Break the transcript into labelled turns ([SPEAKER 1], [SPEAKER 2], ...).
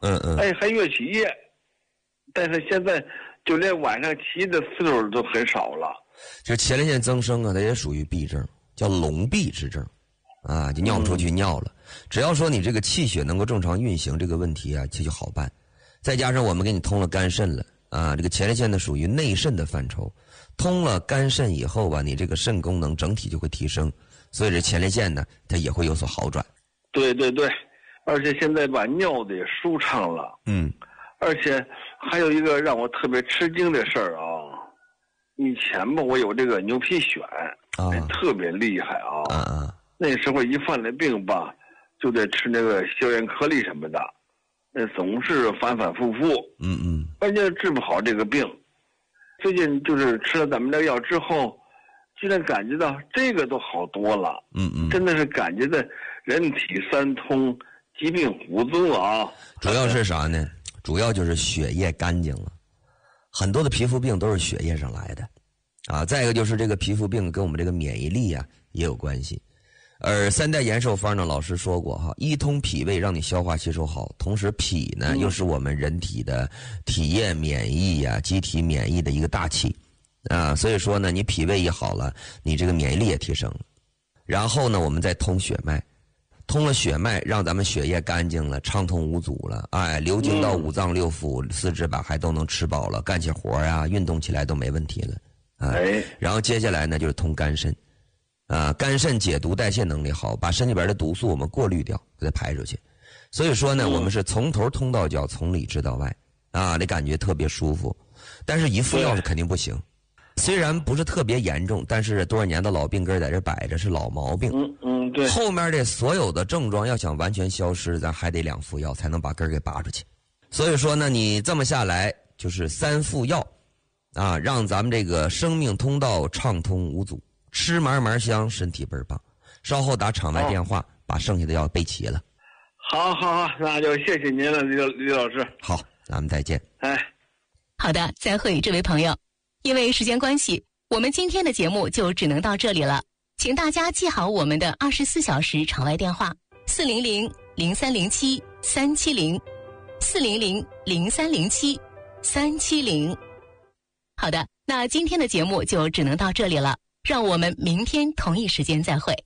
[SPEAKER 1] 还越起夜，但是现在就连晚上起的次数都很少了。
[SPEAKER 2] 这前列腺增生啊，它也属于闭症，叫笼闭之症，啊，就尿不出去尿了。只要说你这个气血能够正常运行，这个问题啊，这就好办。再加上我们给你通了肝肾了啊，这个前列腺呢属于内肾的范畴，通了肝肾以后吧，你这个肾功能整体就会提升，所以这前列腺呢，它也会有所好转。
[SPEAKER 1] 对对对，而且现在吧尿的也舒畅了。而且还有一个让我特别吃惊的事儿啊，以前吧我有这个牛皮癣特别厉害啊。那时候一犯了病吧，就得吃那个消炎颗粒什么的，总是反反复复。关键治不好这个病。最近就是吃了咱们这个药之后，居然感觉到这个都好多了。真的是感觉到人体三通，疾病虎宗啊。
[SPEAKER 2] 主要是啥呢？主要就是血液干净了，很多的皮肤病都是血液上来的，啊，再一个就是这个皮肤病跟我们这个免疫力啊也有关系。而三代延寿方呢，老师说过哈，一通脾胃让你消化吸收好，同时脾呢又是我们人体的体液免疫呀、机体免疫的一个大气啊，所以说呢，你脾胃一好了，你这个免疫力也提升了。然后呢，我们再通血脉。通了血脉，让咱们血液干净了，畅通无阻了，流经到五脏六腑、四肢百骸都能吃饱了，干起活啊，运动起来都没问题了，然后接下来呢就是通肝肾，肝肾解毒代谢能力好，把身体里边的毒素我们过滤掉，再排出去。所以说呢，我们是从头通到脚，从里治到外，你感觉特别舒服。但是一副药是肯定不行。虽然不是特别严重，但是多少年的老病根在这摆着，是老毛病。
[SPEAKER 1] 对。
[SPEAKER 2] 后面这所有的症状要想完全消失，咱还得2副药才能把根给拔出去。所以说呢，你这么下来就是3副药，让咱们这个生命通道畅通无阻，吃嘛嘛香，身体倍儿棒。稍后打场外电话，把剩下的药备齐了。
[SPEAKER 1] 好，那就谢谢您了，李老师。
[SPEAKER 2] 好，咱们再见。
[SPEAKER 3] 好的，再会，这位朋友。因为时间关系，我们今天的节目就只能到这里了。请大家记好我们的24小时场外电话：400-0307-370，400-0307-370。好的，那今天的节目就只能到这里了，让我们明天同一时间再会。